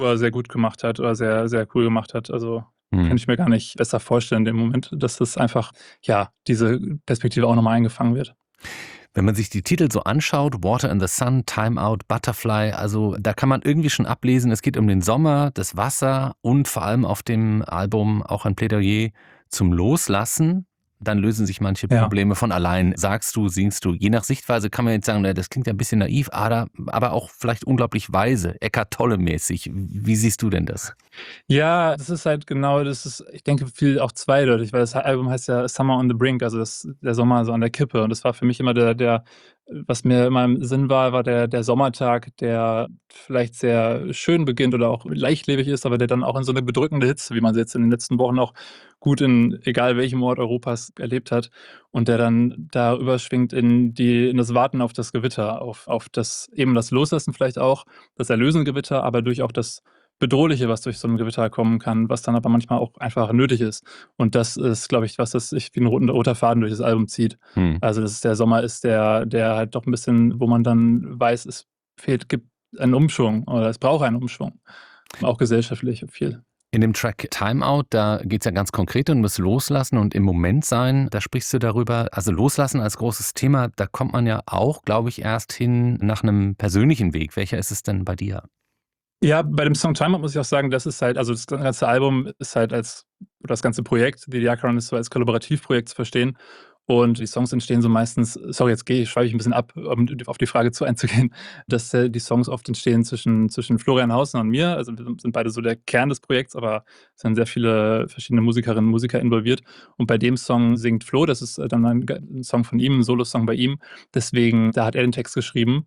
er sehr gut gemacht hat oder sehr, sehr cool gemacht hat. Also, Hm. kann ich mir gar nicht besser vorstellen in dem Moment, dass das einfach, ja, diese Perspektive auch noch mal eingefangen wird. Wenn man sich die Titel so anschaut, Water in the Sun, Time Out, Butterfly, also da kann man irgendwie schon ablesen, es geht um den Sommer, das Wasser und vor allem auf dem Album auch ein Plädoyer zum Loslassen. Dann lösen sich manche Ja. Probleme von allein. Sagst du, singst du. Je nach Sichtweise kann man jetzt sagen, na, das klingt ja ein bisschen naiv, aber auch vielleicht unglaublich weise, Eckart Tolle-mäßig. Wie siehst du denn das? Ja, das ist halt genau das ist, ich denke, viel auch zweideutig, weil das Album heißt ja „Summer on the Brink", also der Sommer so an der Kippe. Und das war für mich immer der was mir immer im Sinn war der Sommertag, der vielleicht sehr schön beginnt oder auch leichtlebig ist, aber der dann auch in so eine bedrückende Hitze, wie man sie jetzt in den letzten Wochen auch gut in egal welchem Ort Europas erlebt hat, und der dann da überschwingt in das Warten auf das Gewitter, auf das Loslassen vielleicht auch, das erlösende Gewitter, aber durch auch das Bedrohliche, was durch so 'n Gewitter kommen kann, was dann aber manchmal auch einfach nötig ist. Und das ist, glaube ich, was das sich wie 'n roter Faden durch das Album zieht. Hm. Also, dass es der Sommer ist, der halt doch 'n bisschen, wo man dann weiß, es gibt einen Umschwung oder es braucht einen Umschwung, auch gesellschaftlich viel. In dem Track Time Out, da geht's ja ganz konkret um das Loslassen und im Moment sein. Da sprichst du darüber, also Loslassen als großes Thema, da kommt man ja auch, glaube ich, erst hin nach einem persönlichen Weg. Welcher ist es denn bei dir? Ja, bei dem Song „Time Out" muss ich auch sagen, das ist halt, also, das ganze Album ist halt als, oder das ganze Projekt, die Diachrone, ist so als Kollaborativprojekt zu verstehen. Und die Songs entstehen so meistens, sorry, jetzt schweife ich ein bisschen ab, um auf die Frage zu einzugehen, dass, die Songs oft entstehen zwischen Florian Hausner und mir. Also, wir sind beide so der Kern des Projekts, aber es sind sehr viele verschiedene Musikerinnen und Musiker involviert. Und bei dem Song singt Flo, das ist, dann ein Song von ihm, 'n Solosong bei ihm. Deswegen, da hat er den Text geschrieben.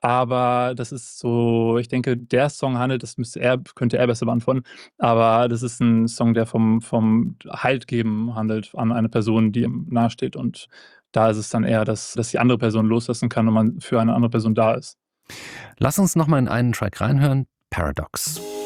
Aber das ist so, ich denke, der Song handelt, könnte er besser beantworten, aber das ist 'n Song, der vom Halt geben handelt an eine Person, die ihm nahesteht. Und da ist es dann eher, dass die andere Person loslassen kann und man für eine andere Person da ist. Lass uns noch mal in einen Track reinhören, Paradox.